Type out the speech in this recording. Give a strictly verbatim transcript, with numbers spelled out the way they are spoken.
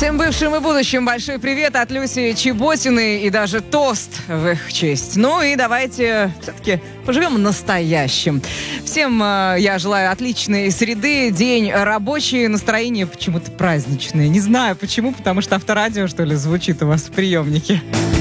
Всем бывшим и будущим большой привет от Люси Чеботиной и даже тост в их честь. Ну и давайте все-таки поживем настоящим. Всем э, я желаю отличной среды, день рабочий, настроение почему-то праздничное. Не знаю почему, потому что авторадио, что ли, звучит у вас в приемнике.